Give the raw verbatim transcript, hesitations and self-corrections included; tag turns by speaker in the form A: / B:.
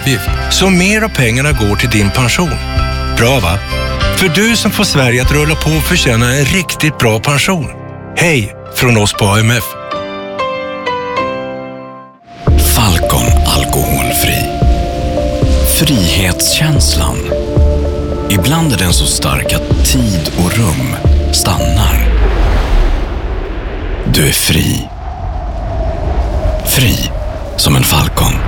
A: avgift, så mer av pengarna går till din pension. Bra va? För du som får Sverige att rulla på och förtjäna en riktigt bra pension. Hej från oss på A M F.
B: Falcon alkoholfri. Frihetskänslan. Ibland är den så stark att tid och rum stannar. Du är fri. Fri som en falcon.